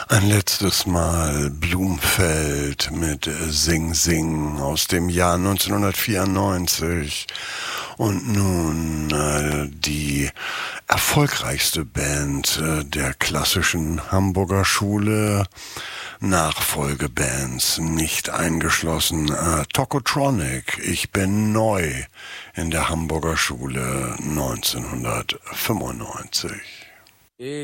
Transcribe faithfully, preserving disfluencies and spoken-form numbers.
Ein letztes Mal Blumfeld mit Sing Sing aus dem Jahr neunzehnhundertvierundneunzig. Und nun äh, die erfolgreichste Band äh, der klassischen Hamburger Schule, Nachfolgebands nicht eingeschlossen. Äh, Tokotronic, ich bin neu in der Hamburger Schule neunzehnhundertfünfundneunzig.